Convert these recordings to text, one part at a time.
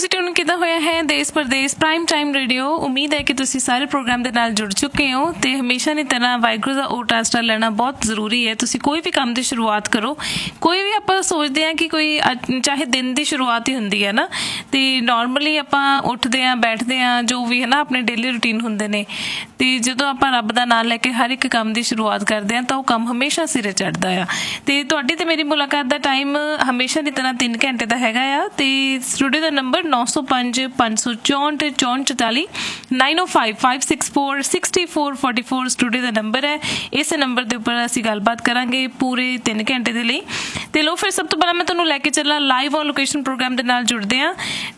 ਤੁਸੀਂ ਟਿਊਨ ਕੀਤਾ ਹੋਇਆ ਹੈ ਦੇਸ਼ ਪ੍ਰਦੇਸ਼ ਪ੍ਰਾਈਮ ਟਾਈਮ ਰੇਡੀਓ। ਉਮੀਦ ਹੈ ਕਿ ਤੁਸੀਂ ਸਾਰੇ ਪ੍ਰੋਗਰਾਮ ਦੇ ਨਾਲ ਜੁੜ ਚੁੱਕੇ ਹੋ ਤੇ ਹਮੇਸ਼ਾ ਦੀ ਤਰ੍ਹਾਂ ਵਾਹਿਗੁਰੂ ਦਾ ਓਟ ਆਸਰਾ ਲੈਣਾ ਬਹੁਤ ਜ਼ਰੂਰੀ ਹੈ। ਤੁਸੀਂ ਕੋਈ ਵੀ ਕੰਮ ਦੀ ਸ਼ੁਰੂਆਤ ਕਰੋ, ਕੋਈ ਵੀ ਆਪਾਂ ਸੋਚਦੇ ਹਾਂ ਕਿ ਕੋਈ ਚਾਹੇ ਦਿਨ ਦੀ ਸ਼ੁਰੂਆਤ ਹੀ ਹੁੰਦੀ ਹੈ ਨਾ, ਤੇ ਨੋਰਮਲੀ ਆਪਾਂ ਉੱਠਦੇ ਹਾਂ, ਬੈਠਦੇ ਹਾਂ, ਜੋ ਵੀ ਹੈ ਨਾ ਆਪਣੇ ਡੇਲੀ ਰੂਟੀਨ ਹੁੰਦੇ ਨੇ, ਤੇ ਜਦੋਂ ਆਪਾਂ ਰੱਬ ਦਾ ਨਾਂ ਲੈ ਕੇ ਹਰ ਇੱਕ ਕੰਮ ਦੀ ਸ਼ੁਰੂਆਤ ਕਰਦੇ ਹਾਂ ਤਾਂ ਉਹ ਕੰਮ ਹਮੇਸ਼ਾ ਸਿਰੇ ਚੜ੍ਹਦਾ ਆ। ਤੇ ਤੁਹਾਡੀ ਤੇ ਮੇਰੀ ਮੁਲਾਕਾਤ ਦਾ ਟਾਈਮ ਹਮੇਸ਼ਾ ਦੀ ਤਰ੍ਹਾਂ 3 ਘੰਟੇ ਦਾ ਹੈਗਾ ਆ। ਤੇ ਸਟੂਡੀਓ ਦਾ ਨੰਬਰ 905 564 44 905 564 6444 ਸਟੂਡੀਓ ਦਾ ਨੰਬਰ ਹੈ। ਇਸ ਨੰਬਰ ਦੇ ਉੱਪਰ ਅਸੀਂ ਗੱਲਬਾਤ ਕਰਾਂਗੇ ਪੂਰੇ 3 ਘੰਟੇ ਦੇ ਲਈ। ਤੇ ਲੋ ਫਿਰ ਸਭ ਤੋਂ ਪਹਿਲਾਂ ਮੈਂ ਤੁਹਾਨੂੰ ਲੈ ਕੇ ਚੱਲਾਂ ਲਾਈਵ ਔਨ ਲੋਕੇਸ਼ਨ ਪ੍ਰੋਗਰਾਮ ਦੇ ਨਾਲ ਜੁੜਦੇ ਹਾਂ।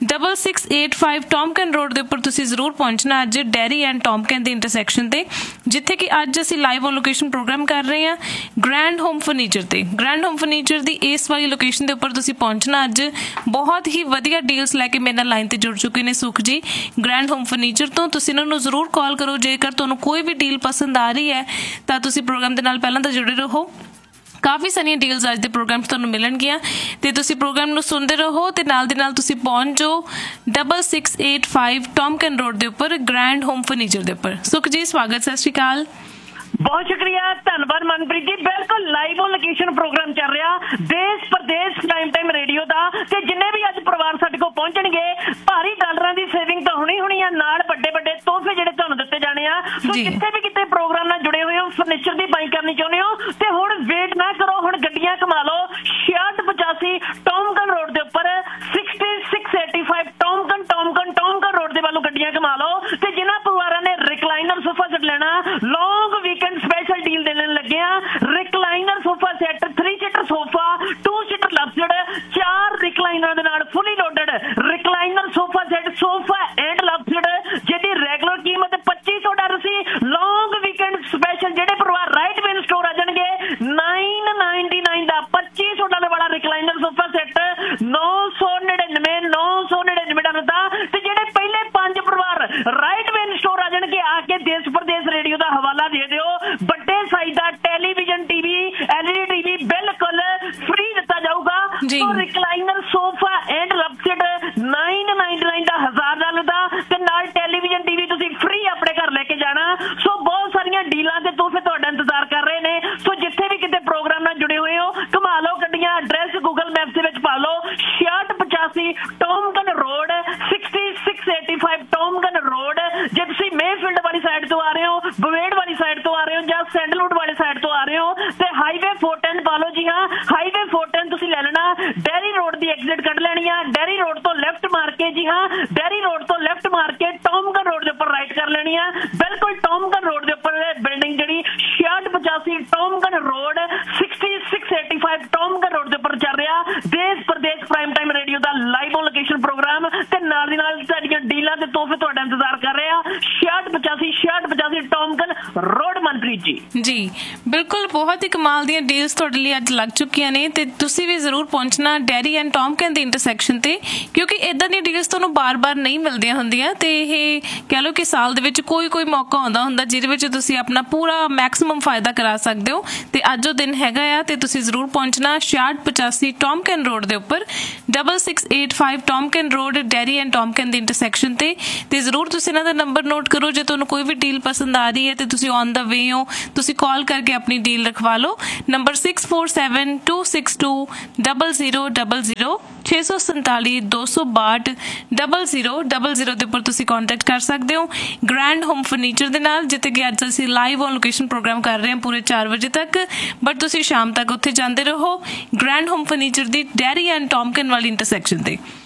6685 ਟੌਮਕਨ ਰੋਡ ਦੇ ਉੱਪਰ ਤੁਸੀਂ ਜ਼ਰੂਰ ਪਹੁੰਚਣਾ ਅੱਜ ਡੈਰੀ ਐਂਡ ਟੌਮਕਨ ਦੀ ਇੰਟਰਸੈਕਸ਼ਨ ਤੇ, ਜਿੱਥੇ ਕਿ ਅੱਜ ਅਸੀਂ ਲਾਈਵ ਔਨ ਲੋਕੇਸ਼ਨ ਪ੍ਰੋਗਰਾਮ ਕਰ ਰਹੇ ਹਾਂ ਗ੍ਰੈਂਡ ਹੋਮ ਫਰਨੀਚਰ ਤੇ। ਗ੍ਰੈਂਡ ਹੋਮ ਫਰਨੀਚਰ ਦੀ ਇਸ ਵਾਲੀ ਲੋਕੇਸ਼ਨ ਦੇ ਉੱਪਰ ਤੁਸੀਂ ਪਹੁੰਚਣਾ ਅੱਜ। ਬਹੁਤ ਹੀ ਵਧੀਆ ਡੀਲਸ ਲੈ ਕੇ ਮੇਰੇ ਨਾਲ ਲਾਈਨ ਤੇ ਜੁੜ ਚੁੱਕੇ ਨੇ ਸੁਖ ਜੀ ਗ੍ਰੈਂਡ ਹੋਮ ਫਰਨੀਚਰ ਤੋਂ। ਤੁਸੀਂ ਇਹਨਾਂ ਨੂੰ ਜ਼ਰੂਰ ਕਾਲ ਕਰੋ ਜੇਕਰ ਤੁਹਾਨੂੰ ਕੋਈ ਵੀ ਡੀਲ ਪਸੰਦ ਆ ਰਹੀ ਹੈ ਤਾਂ ਤੁਸੀਂ ਪ੍ਰੋਗਰਾਮ ਦੇ ਨਾਲ ਪਹਿਲਾਂ ਤਾਂ ਜੁੜੇ ਰਹੋ। ਕਾਫੀ ਸਾਰੀਆਂ ਡੀਲਸ ਅੱਜ ਦੇ ਪ੍ਰੋਗਰਾਮ 'ਚ ਤੁਹਾਨੂੰ ਮਿਲਣਗੀਆਂ ਤੇ ਤੁਸੀਂ ਪ੍ਰੋਗਰਾਮ ਨੂੰ ਸੁਣਦੇ ਰਹੋ ਤੇ ਨਾਲ ਦੀ ਨਾਲ ਤੁਸੀਂ ਪਹੁੰਚ ਜਾਓ 6685 ਟੌਮਕਨ ਰੋਡ ਦੇ ਉੱਪਰ ਗ੍ਰੈਂਡ ਹੋਮ ਫਰਨੀਚਰ ਦੇ ਉੱਪਰ। ਸੁਖ ਜੀ ਸਵਾਗਤ, ਸਤਿ ਸ਼੍ਰੀ ਅਕਾਲ। ਬਹੁਤ ਸ਼ੁਕਰੀਆ, ਧੰਨਵਾਦ ਮਨਪ੍ਰੀਤ ਜੀ। ਬਿਲਕੁਲ ਲਾਈਵ ਔਨ ਲੋਕੇਸ਼ਨ ਪ੍ਰੋਗਰਾਮ ਚੱਲ ਰਿਹਾ ਦੇਸ਼ ਪ੍ਰਦੇਸ਼ ਪ੍ਰਾਈਮ ਟਾਈਮ ਰੇਡੀਓ ਦਾ, ਤੇ ਜਿੰਨੇ ਵੀ ਅੱਜ ਪਰਿਵਾਰ ਸਾਡੇ ਕੋਲ ਪਹੁੰਚਣਗੇ ਭਾਰੀ ਡਾਲਰਾਂ ਦੀ ਸੇਵਿੰਗ ਤਾਂ ਹੋਣੀ ਆ, ਨਾਲ ਵੱਡੇ ਵੱਡੇ ਤੋਹਫੇ ਜਿਹੜੇ ਤੁਹਾਨੂੰ ਦਿੱਤੇ ਜਾਣੇ ਆ। ਸੋ ਜਿੱਥੇ ਵੀ ਕਿਤੇ ਪ੍ਰੋਗਰਾਮ ਨਾਲ ਜੁੜੇ ਹੋਏ ਹੋ, ਫਰਨੀਚਰ ਦੀ ਬਾਈ ਕਰਨੀ ਚਾਹੁੰਦੇ ਹੋ ਤੇ ਹੁਣ ਵੇਟ ਨਾ ਕਰੋ, ਹੁਣ ਗੱਡੀਆਂ ਕਮਾ ਲਓ। 6685 ਟੌਮਕਨ ਰੋਡ ਦੇ ਉੱਪਰ 6685 ਟੌਮਕਨ ਰੋਡ ਦੇ ਵੱਲੋਂ ਗੱਡੀਆਂ ਕਮਾ ਲਓ। ਤੇ ਜਿਨ੍ਹਾਂ ਪਰਿਵਾਰਾਂ ਨੇ ਰਿਕਲਾਈਨਰ ਸੋਫਾ ਸੈੱਟ ਲੈਣਾ, ਲੌਂਗ ਵੀਕਐਂਡ ਸਪੈਸ਼ਲ ਡੀਲ ਦੇਣ ਲੱਗੇ ਆ। Recliner sofa set 3 seater sofa, 2 seater ਲਵਸਡ, 4 recliner ਦੇ ਨਾਲ ਫੁੱਲੀ loaded recliner sofa set sofa and ਲਵਸਡ, ਜਿਹਦੀ ਰੈਗੂਲਰ ਕੀਮਤ $2500 ਸੀ। ਲੌਂਗ ਵੀਕਐਂਡ ਸਪੈਸ਼ਲ ਜਿਹੜੇ ਪਰਿਵਾਰ ਰਾਈਟ ਵੇਨ ਸਟੋਰ ਆ ਜਾਣਗੇ 999 ਦਾ $2500 ਵਾਲਾ ਰਿਕਲਾਈਨਰ ਸੋਫਾ ਸੈੱਟ 999 ਦਾ। ਤੇ ਜਿਹੜੇ ਪਹਿਲੇ 5 ਪਰਿਵਾਰ ਰਾਈਟ ਵੇਨ ਸਟੋਰ ਆ ਜਾਣਗੇ, ਆ ਕੇ ਦੇਸ਼ ਪ੍ਰਦੇਸ਼ ਰੇਡੀਓ ਦਾ ਹਵਾਲਾ ਦੇ ਦਿਓ, ਵੱਡੇ ਸਾਈਜ਼ ਦਾ ਟੈਲੀਵਿਜ਼ਨ ਟੀਵੀ LED ਟੀਵੀ ਬਿਲਕੁਲ ਫ੍ਰੀ ਦਿੱਤਾ ਜਾਊਗਾ। ਸੋ ਰਿਕਲਾਈਨਰ ਸੋਫਾ ਐਂਡ ਲਵਸਡ 999 ਦਾ $1000 ਦਾ, ਤੇ ਨਾਲ ਟੈਲੀਵਿਜ਼ਨ ਟੀਵੀ ਤੁਸੀਂ ਫ੍ਰੀ ਆਪਣੇ ਘਰ ਲੈ ਕੇ ਜਾਣਾ। ਸੋ ਬਹੁਤ ਸਾਰੀਆਂ ਡੀਲਾਂ ਤੇ ਤੋਹਫੇ ਤੁਹਾਡਾ ਇੰਤਜ਼ਾਰ ਕਰ ਰਹੇ ਨੇ। ਸੋ ਜਿੱਥੇ ਵੀ ਕਿਤੇ ਪ੍ਰੋਗਰਾਮ ਨਾਲ ਜੁੜੇ ਹੋਏ ਹੋ, ਘੁਮਾ ਲਓ ਗੱਡੀਆਂ। ਐਡਰੈਸ ਗੂਗਲ ਮੈਪਸ ਦੇ ਵਿੱਚ ਪਾ ਲਓ 6685 ਟੌਮਕਨ ਰੋਡ 6685 ਟੌਮਕਨ ਰੋਡ। ਜੇ ਤੁਸੀਂ ਮੇਫੀਲਡ ਵਾਲੀ ਸਾਈਡ ਤੋਂ ਆ ਰਹੇ ਹੋ, ਬਵੇੜ ਵਾਲੀ ਸਾਈਡ ਤੋਂ ਆ ਰਹੇ ਹੋ, ਜਾਂ ਸੈਂਡਲਵੁੱਡ ਵਾਲੀ ਸਾਈਡ ਤੋਂ ਆ ਰਹੇ ਹੋ ਤੇ ਹਾਈਵੇ 410 ਪਾ ਲਓ। ਜੀ ਹਾਂ, ਹਾਈਵੇ 410 ਤੁਸੀਂ ਲੈ ਲੈਣਾ। ਡੈਰੀ ਰੋਡ ਦੀ ਐਗਜ਼ਿਟ ਕੱਢ ਲੈਣੀ ਆ। ਡੈਰੀ ਰੋਡ ਤੋਂ ਲੈਫਟ ਮਾਰ ਕੇ, ਜੀ ਹਾਂ ਡੈਰੀ ਰੋਡ ਤੋਂ ਲੈਫਟ ਮਾਰ ਕੇ ਟੌਮਕਨ ਰੋਡ ਦੇ ਉੱਪਰ ਰਾਈਟ ਕਰ ਲੈਣੀ ਆ। ਬਿਲਕੁਲ ਟੌਮਕਨ ਰੋਡ ਦੇ ਉੱਪਰ ਬਿਲਡਿੰਗ ਜਿਹੜੀ 6685 ਟੌਮਕਨ ਰੋਡ 6685 ਟੌਮਕਨ ਰੋਡ ਦੇ ਉੱਪਰ ਚੱਲ ਰਿਹਾ ਦੇਸ਼ Pradesh prime time radio the live on location programme. ਤੇ ਨਾਲ ਦੀ ਨਾਲ ਤੁਹਾਡੀਆਂ ਡੀਲਾਂ ਤੇ ਤੋਹਫੇ ਤੁਹਾਡਾ ਇੰਤਜ਼ਾਰ ਕਰ ਰਹੇ ਆ 6685 ਟੌਮਕਨ ਰੋਡ। ਮਨਪ੍ਰੀਤ ਜੀ ਬਿਲਕੁਲ, ਬਹੁਤ ਹੀ ਕਮਾਲ ਦੀਆਂ ਡੀਲਸ ਤੁਹਾਡੇ ਲਈ ਅੱਜ ਲੱਗ ਚੁੱਕੀਆਂ ਨੇ ਤੇ ਤੁਸੀਂ ਵੀ ਜ਼ਰੂਰ ਪਹੁੰਚਣਾ ਡੈਰੀ ਐਂਡ ਟੌਮਕਨ ਦੀ ਇੰਟਰਸੈਕਸ਼ਨ ਤੇ, ਕਿਉਂਕਿ ਇਦਾਂ ਦੀਆਂ ਡੀਲਸ ਤੁਹਾਨੂੰ ਬਾਰ-ਬਾਰ ਨਹੀਂ ਮਿਲਦੀਆਂ ਹੁੰਦੀਆਂ। ਤੇ ਇਹ ਕਹਿ ਲਓ ਕਿ ਸਾਲ ਦੇ ਵਿੱਚ ਕੋਈ ਮੌਕਾ ਆਉਂਦਾ ਹੁੰਦਾ ਜਿਹਦੇ ਵਿੱਚ ਤੁਸੀਂ ਆਪਣਾ ਪੂਰਾ ਮੈਕਸਿਮਮ ਫਾਇਦਾ ਕਰਾ ਸਕਦੇ ਹੋ। ਤੇ ਅੱਜ ਉਹ ਦਿਨ ਹੈਗਾ ਆ ਤੇ ਤੁਸੀਂ ਜ਼ਰੂਰ ਪਹੁੰਚਣਾ 6685 ਟੌਮਕਨ ਰੋਡ ਦੇ ਉੱਪਰ 6685 ਟੌਮਕਨ road dairy and ਟੌਮਕਨ the intersection ਤੇ ਜ਼ਰੂਰ ਤੁਸੀਂ ਇਹਨਾਂ ਦਾ ਨੰਬਰ ਨੋਟ ਕਰੋ। ਜੇ ਤੁਹਾਨੂੰ ਕੋਈ ਵੀ ਡੀਲ ਪਸੰਦ ਆ ਰਹੀ ਹੈ ਤੇ ਤੁਸੀਂ ਔਨ ਦਾ ਵੇ ਹੋ, ਤੁਸੀਂ ਕਾਲ ਕਰਕੇ ਆਪਣੀ ਡੀਲ ਰਖਵਾ ਲਓ। ਨੰਬਰ 6472620000 647 262 0000 ਦੇ ਉੱਪਰ ਤੁਸੀਂ ਕੰਟੈਕਟ ਕਰ ਸਕਦੇ ਹੋ ਗ੍ਰੈਂਡ ਹੋਮ ਫਰਨੀਚਰ ਦੇ ਨਾਲ, ਜਿੱਥੇ ਕਿ ਅੱਜ ਅਸੀਂ ਲਾਈਵ ਔਨ ਲੋਕੇਸ਼ਨ ਪ੍ਰੋਗਰਾਮ ਕਰ ਰਹੇ ਹਾਂ ਪੂਰੇ 4 ਵਜੇ ਤੱਕ। ਬਟ ਤੁਸੀਂ ਸ਼ਾਮ ਤੱਕ ਉੱਥੇ ਜਾਂਦੇ ਰਹੋ grand home furniture the dairy and ਟੌਮਕਨ ਵਾਲੀ ਇੰਟਰਸੈਕਸ਼ਨ ਤੇ।